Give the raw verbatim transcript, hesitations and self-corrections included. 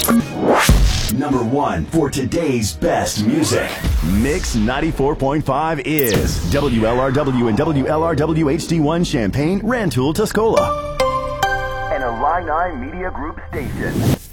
Number one for today's best music. Mix ninety-four point five is W L R W and W L R W H D one Champaign, Rantoul, Tuscola. An Illini Media Group station.